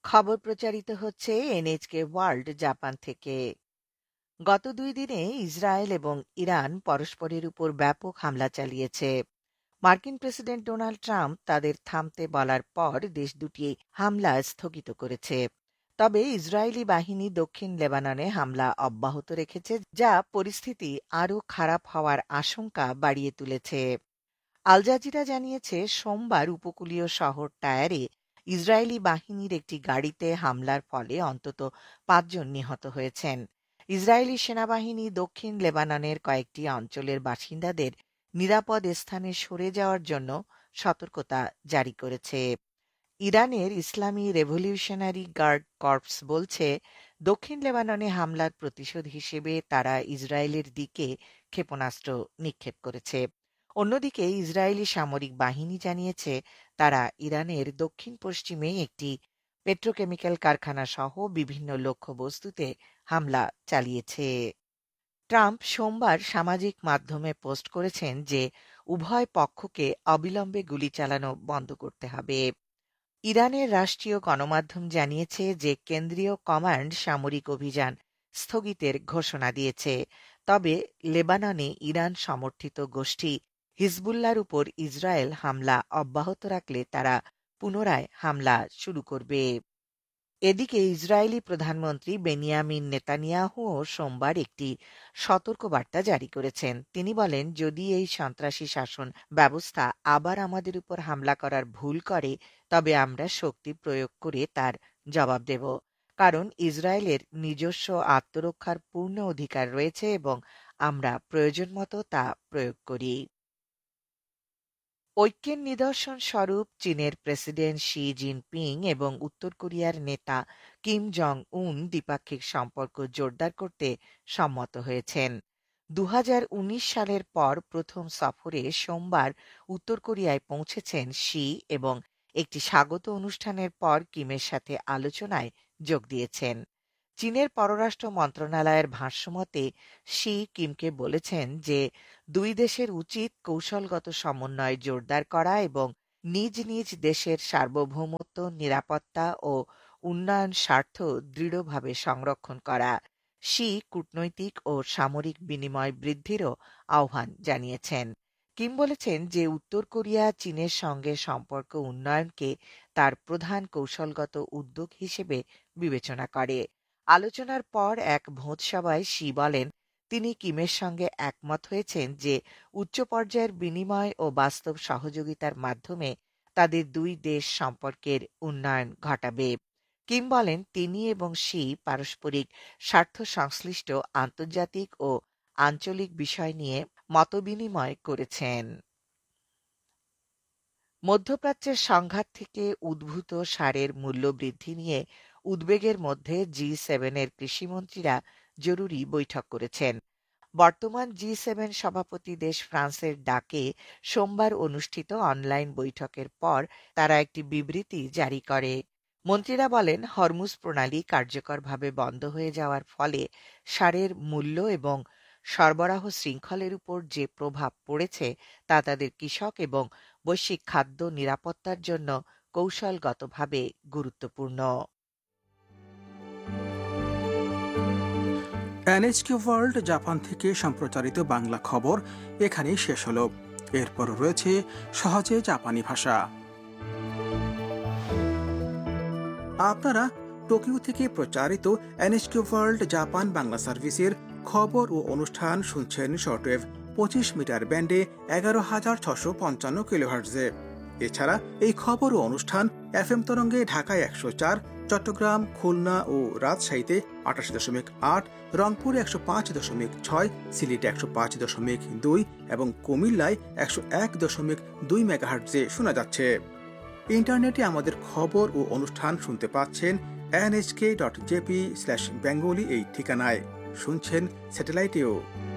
খবর প্রচারিত হচ্ছে এনএচকে ওয়ার্ল্ড জাপান থেকে। গত ২ দিনে ইসরায়েল এবং ইরান পরস্পরের উপর ব্যাপক হামলা চালিয়েছে। মার্কিন প্রেসিডেন্ট ডোনাল্ড ট্রাম্প তাদের থামতে বলার পর দেশ দুটি হামলা স্থগিত করেছে। তবে ইসরায়েলি বাহিনী দক্ষিণ লেবাননে হামলা অব্যাহত রেখেছে, যা পরিস্থিতি আরও খারাপ হওয়ার আশঙ্কা বাড়িয়ে তুলেছে। আল জাজিরা জানিয়েছে সোমবার উপকূলীয় শহর টায়ারে ইসরায়েলি বাহিনীর একটি গাড়িতে হামলার ফলে অন্তত ৫ জন নিহত হয়েছেন। ইসরায়েলি সেনাবাহিনী দক্ষিণ লেবাননের কয়েকটি অঞ্চলের বাসিন্দাদের নিরাপদ স্থানে সরে যাওয়ার জন্য সতর্কতা জারি করেছে। ইরানের ইসলামী রেভলিউশনারি গার্ড কর্পস বলছে, দক্ষিণ লেবাননে হামলার প্রতিশোধ হিসেবে তারা ইসরায়েলের দিকে ক্ষেপণাস্ত্র নিক্ষেপ করেছে। অন্যদিকে ইসরায়েলি সামরিক বাহিনী জানিয়েছে, তারা ইরানের দক্ষিণ পশ্চিমে একটি পেট্রোকেমিক্যাল কারখানা সহ বিভিন্ন লক্ষ্যবস্তুতে হামলা চালিয়েছে। ট্রাম্প সোমবার সামাজিক মাধ্যমে পোস্ট করেছেন যে উভয় পক্ষকে অবিলম্বে গুলি চালানো বন্ধ করতে হবে। ইরানের রাষ্ট্রীয় গণমাধ্যম জানিয়েছে যে কেন্দ্রীয় কমান্ড সামরিক অভিযান স্থগিতের ঘোষণা দিয়েছে। তবে লেবাননে ইরান সমর্থিত গোষ্ঠী হিজবুল্লাহর উপর ইসরায়েল হামলা অব্যাহত রাখলে তারা পুনরায় হামলা শুরু করবে। এদিকে ইসরায়েলি প্রধানমন্ত্রী বেনিয়ামিন নেতানিয়াহুও সোমবার একটি সতর্কবার্তা জারি করেছেন। তিনি বলেন, যদি এই সন্ত্রাসী শাসন ব্যবস্থা আবার আমাদের উপর হামলা করার ভুল করে, তবে আমরা শক্তি প্রয়োগ করে তার জবাব দেব। কারণ ইসরায়েলের নিজস্ব আত্মরক্ষার পূর্ণ অধিকার রয়েছে এবং আমরা প্রয়োজন মতো তা প্রয়োগ করি। ঐক্যের নিদর্শন স্বরূপ চীনের প্রেসিডেন্ট শি জিনপিং এবং উত্তর কোরিয়ার নেতা কিম জং উন দ্বিপাক্ষিক সম্পর্ক জোরদার করতে সম্মত হয়েছেন। ২০১৯ সালের পর প্রথম সফরে সোমবার উত্তর কোরিয়ায় পৌঁছেছেন শি এবং একটি স্বাগত অনুষ্ঠানের পর কিমের সাথে আলোচনায় যোগ দিয়েছেন। চীনের পররাষ্ট্র মন্ত্রণালয়ের ভাষ্যমতে শি কিমকে বলেছেন যে দুই দেশের উচিত কৌশলগত সমন্বয় জোরদার করা এবং নিজ নিজ দেশের সার্বভৌমত্ব, নিরাপত্তা ও উন্নয়ন স্বার্থ দৃঢ়ভাবে সংরক্ষণ করা। শি কূটনৈতিক ও সামরিক বিনিময় বৃদ্ধিরও আহ্বান জানিয়েছেন। কিম বলেছেন যে উত্তর কোরিয়া চীনের সঙ্গে সম্পর্ক উন্নয়নকে তার প্রধান কৌশলগত উদ্যোগ হিসেবে বিবেচনা করে। আলোচনার পর এক ভোজসভায় শি বলেন, তিনি কিমের সঙ্গে একমত হয়েছেন যে উচ্চ পর্যায়ের বিনিময় ও বাস্তব সহযোগিতার মাধ্যমে তাদের দুই দেশ সম্পর্কের উন্নয়ন ঘটাবে। কিম বলেন, তিনি এবং শি পারস্পরিক স্বার্থ সংশ্লিষ্ট আন্তর্জাতিক ও আঞ্চলিক বিষয় নিয়ে মতবিনিময় করেছেন। মধ্যপ্রাচ্যের সংঘাত থেকে উদ্ভূত সারের মূল্যবৃদ্ধি নিয়ে উদ্বেগের মধ্যে জি7-এর কৃষিমন্ত্রীরা জরুরি বৈঠক করেছেন। বর্তমান জি7 সভাপতি দেশ ফ্রান্সের ডাকে সোমবার অনুষ্ঠিত অনলাইন বৈঠকের পর তারা একটি বিবৃতি জারি করে। মন্ত্রীরা বলেন, হরমুজ প্রণালী কার্যকরভাবে বন্ধ হয়ে যাওয়ার ফলে সারের মূল্য এবং সরবরাহ শৃঙ্খলের উপর যে প্রভাব পড়েছে তা তাদের কৃষক এবং বৈশ্বিক খাদ্য নিরাপত্তার জন্য কৌশলগতভাবে গুরুত্বপূর্ণ। এনএচকে ওয়ার্ল্ড জাপান থেকে সম্প্রচারিত বাংলা খবর এখানেই শেষ হলো। এরপর রয়েছে সহজে জাপানি ভাষা। আপনারা টোকিও থেকে প্রচারিত এনএচকে ওয়ার্ল্ড জাপান বাংলা সার্ভিসের খবর ও অনুষ্ঠান শুনছেন শর্টওয়েভ 25 মিটার ব্যান্ডে 11,655 কিলোহার্টজে। এছাড়া এই খবর ও অনুষ্ঠান এফএম তরঙ্গে ঢাকায় 104, চট্টগ্রাম, খুলনা ও রাজশাহীতে 88.8, রংপুরে 105.6, সিলেটে 105.2 এবং কুমিল্লায় 101.2 মেগাহার্টজে শোনা যাচ্ছে। ইন্টারনেটে আমাদের খবর ও অনুষ্ঠান শুনতে পাচ্ছেন nhk.jp/bengali এই ঠিকানায়। শুনছেন স্যাটেলাইটেও।